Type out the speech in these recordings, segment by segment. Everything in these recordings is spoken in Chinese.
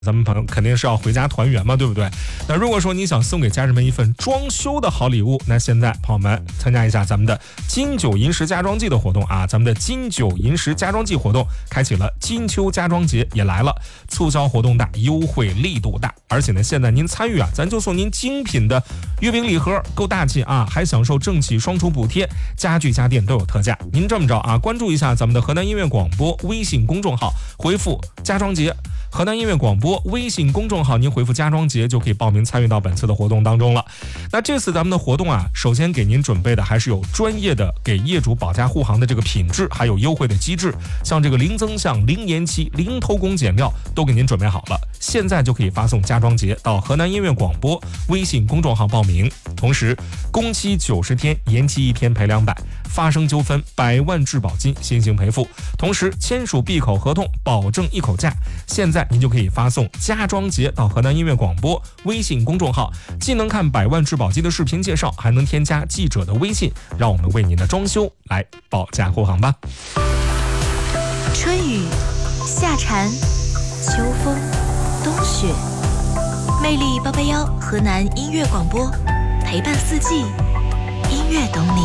咱们朋友肯定是要回家团圆嘛，对不对？那如果说你想送给家人们一份装修的好礼物，那现在朋友们参加一下咱们的金九银十家装季的活动啊！咱们的金九银十家装季活动开启了，金秋家装节也来了，促销活动大，优惠力度大，而且呢，现在您参与啊，咱就送您精品的月饼礼盒，够大气啊！还享受政企双重补贴，家具家电都有特价。您这么着啊，关注一下咱们的河南音乐广播微信公众号，回复家装节。河南音乐广播微信公众号，您回复家装节就可以报名参与到本次的活动当中了。那这次咱们的活动啊，首先给您准备的还是有专业的给业主保驾护航的这个品质，还有优惠的机制，像这个零增项、零延期、零偷工减料都给您准备好了。现在就可以发送家装节到河南音乐广播微信公众号报名，同时工期90天，延期1天赔200，发生纠纷100万质保金先行赔付，同时签署闭口合同，保证一口价。现在您就可以发送家装节到河南音乐广播微信公众号，既能看100万质保金的视频介绍，还能添加记者的微信，让我们为您的装修来保驾护航吧。 春雨、夏蝉、秋风、冬雪，魅力881河南音乐广播，陪伴四季，音乐懂你。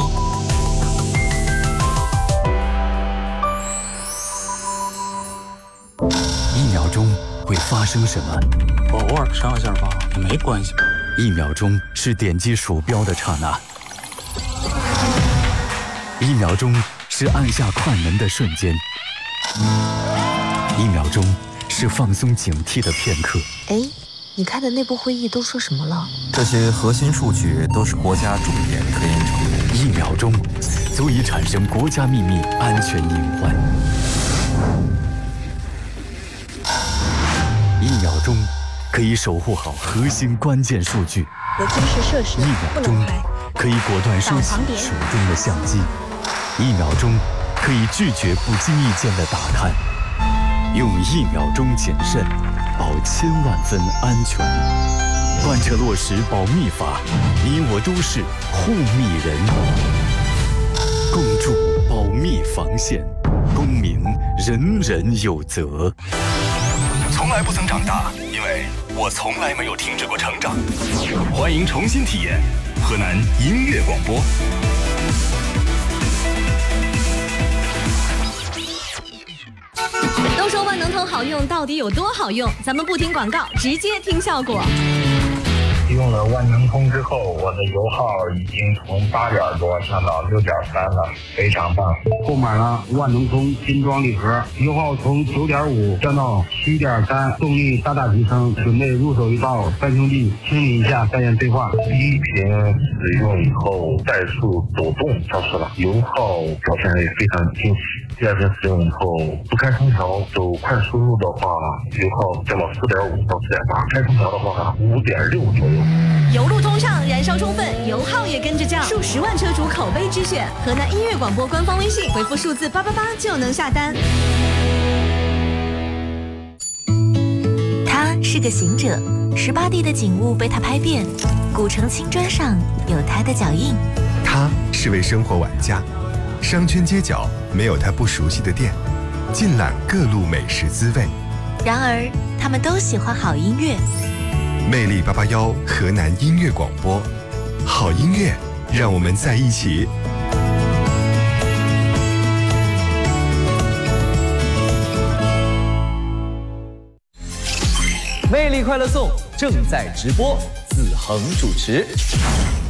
1秒钟会发生什么？ 我偶尔上一下吧，也没关系。 1秒钟是点击鼠标的刹那，1秒钟是按下快门的瞬间，1秒钟是放松警惕的片刻。 哎，你开的内部会议都说什么了？ 这些核心数据都是国家重点科研成果。 1秒钟足以产生国家秘密安全隐患。1秒钟可以守护好核心关键数据。 有军事设施 1秒钟可以果断收起手中的相机。1秒钟可以拒绝不经意间的打探。用1秒钟谨慎，保1000万分安全。贯彻落实保密法，你我都是护密人。共筑保密防线，公民人人有责。 从来不曾长大，因为我从来没有停止过成长。欢迎重新体验河南音乐广播。 都说万能通好用，到底有多好用？咱们不听广告，直接听效果。 用了万能通之后，我的油耗已经从8点多降到6.3了，非常棒。购买了万能通金装礼盒，油耗从9.5降到7.3，动力大大提升。准备入手一套3兄弟，清理一下再验对话。第一瓶使用以后，怠速抖动消失了，油耗表现也非常惊喜。第二瓶使用以后，不开空调走快输入的话，油耗降到4.5到4.8，开空调的话5.6左右。 油路通畅，燃烧充分，油耗也跟着降，数10万车主口碑之选。河南音乐广播官方微信回复数字888就能下单。 他是个行者，18地的景物被他拍遍，古城青砖上有他的脚印。 他是位生活玩家，商圈街角没有他不熟悉的店，尽览各路美食滋味。 然而，他们都喜欢好音乐。 魅力881河南音乐广播，好音乐让我们在一起。 魅力快乐颂正在直播，子恒主持。